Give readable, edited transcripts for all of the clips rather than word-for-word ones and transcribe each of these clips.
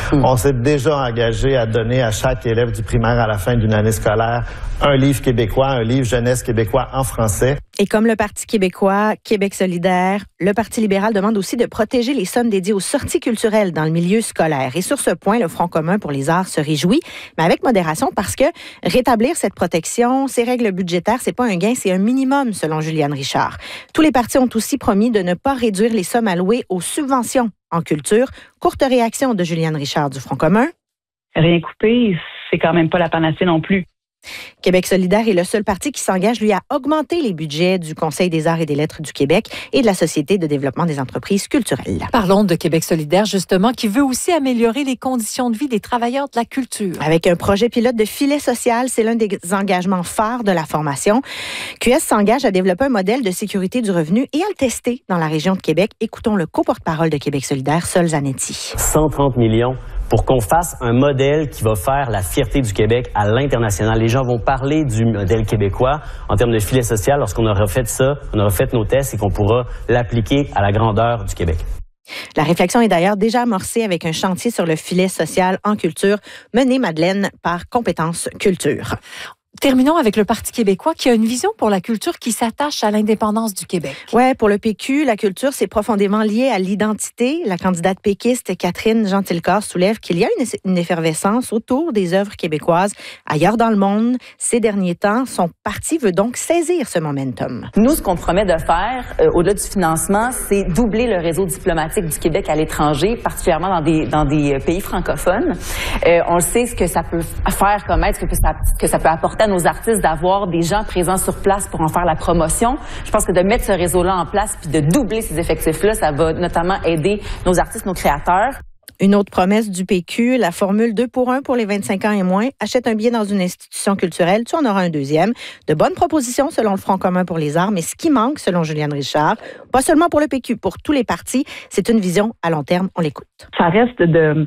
On s'est déjà engagé à donner à chaque élève du primaire à la fin d'une année scolaire un livre québécois, un livre jeunesse québécois en français. Et comme le Parti québécois, Québec solidaire, le Parti libéral demande aussi de protéger les sommes dédiées aux sorties culturelles dans le milieu scolaire. Et sur ce point, le Front commun pour les arts se réjouit, mais avec modération parce que rétablir cette protection, ces règles budgétaires, c'est pas un gain, c'est un minimum, selon Juliane Richard. Tous les partis ont aussi promis de ne pas réduire les sommes allouées aux subventions en culture. Courte réaction de Juliane Richard du Front commun. Rien couper, c'est quand même pas la panacée non plus. Québec solidaire est le seul parti qui s'engage, lui, à augmenter les budgets du Conseil des arts et des lettres du Québec et de la Société de développement des entreprises culturelles. Parlons de Québec solidaire, justement, qui veut aussi améliorer les conditions de vie des travailleurs de la culture. Avec un projet pilote de filet social, c'est l'un des engagements phares de la formation. QS s'engage à développer un modèle de sécurité du revenu et à le tester dans la région de Québec. Écoutons le co-porte-parole de Québec solidaire, Sol Zanetti. 130 millions pour qu'on fasse un modèle qui va faire la fierté du Québec à l'international. Les gens vont parler du modèle québécois en termes de filet social lorsqu'on aura fait ça, on aura fait nos tests et qu'on pourra l'appliquer à la grandeur du Québec. La réflexion est d'ailleurs déjà amorcée avec un chantier sur le filet social en culture mené, Madeleine, par Compétences Culture. Terminons avec le Parti québécois qui a une vision pour la culture qui s'attache à l'indépendance du Québec. Oui, pour le PQ, la culture, c'est profondément lié à l'identité. La candidate péquiste Catherine Jean-Tilcor soulève qu'il y a une effervescence autour des œuvres québécoises ailleurs dans le monde. Ces derniers temps, son parti veut donc saisir ce momentum. Nous, ce qu'on promet de faire, au-delà du financement, c'est doubler le réseau diplomatique du Québec à l'étranger, particulièrement dans des pays francophones. On sait ce que ça peut faire comme aide, ce que ça peut apporter à nos artistes d'avoir des gens présents sur place pour en faire la promotion. Je pense que de mettre ce réseau-là en place puis de doubler ces effectifs-là, ça va notamment aider nos artistes, nos créateurs. Une autre promesse du PQ, la formule 2 pour 1 pour les 25 ans et moins. Achète un billet dans une institution culturelle, tu en auras un deuxième. De bonnes propositions selon le Front commun pour les arts, mais ce qui manque, selon Juliane Richard, pas seulement pour le PQ, pour tous les partis, c'est une vision à long terme. On l'écoute. Ça reste de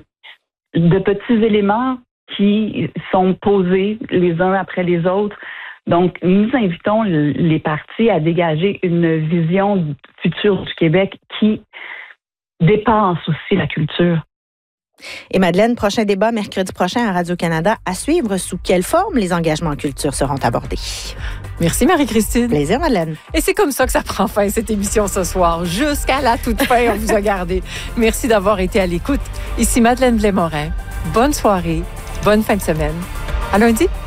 petits éléments qui sont posés les uns après les autres. Donc, nous invitons les partis à dégager une vision future du Québec qui dépasse aussi la culture. Et Madeleine, prochain débat mercredi prochain à Radio-Canada. À suivre, sous quelle forme les engagements en culture seront abordés? Merci Marie-Christine. Plaisir, Madeleine. Et c'est comme ça que ça prend fin, cette émission ce soir. Jusqu'à la toute fin, on vous a gardé. Merci d'avoir été à l'écoute. Ici Madeleine Blais-Morin. Bonne soirée. Bonne fin de semaine. À lundi.